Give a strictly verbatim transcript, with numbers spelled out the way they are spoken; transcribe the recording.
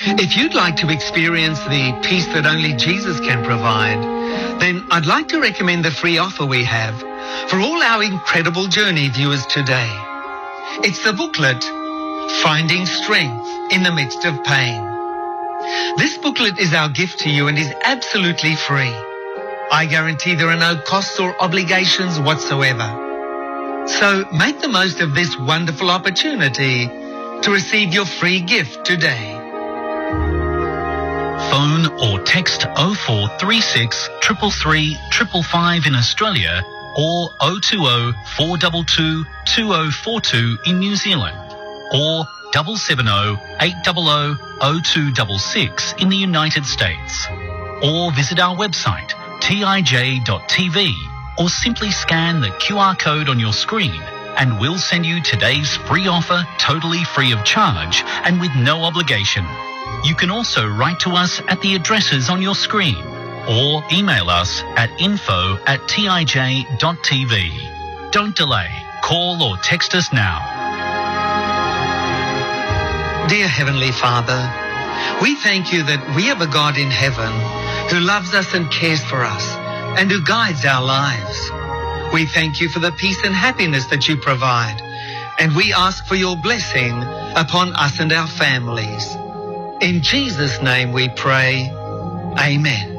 If you'd like to experience the peace that only Jesus can provide, then I'd like to recommend the free offer we have for all our incredible journey viewers today. It's the booklet, Finding Strength in the Midst of Pain. This booklet is our gift to you and is absolutely free. I guarantee there are no costs or obligations whatsoever. So make the most of this wonderful opportunity to receive your free gift today. Phone or text oh four three six, three three three, five five in Australia or oh two oh, four two two, two oh four two in New Zealand or seven seven oh, eight hundred, oh two six six in the United States, or visit our website T I J dot T V or simply scan the Q R code on your screen and we'll send you today's free offer totally free of charge and with no obligation. You can also write to us at the addresses on your screen or email us at info at T I J dot T V. Don't delay. Call or text us now. Dear Heavenly Father, we thank you that we have a God in heaven who loves us and cares for us and who guides our lives. We thank you for the peace and happiness that you provide, and we ask for your blessing upon us and our families. In Jesus' name we pray, Amen.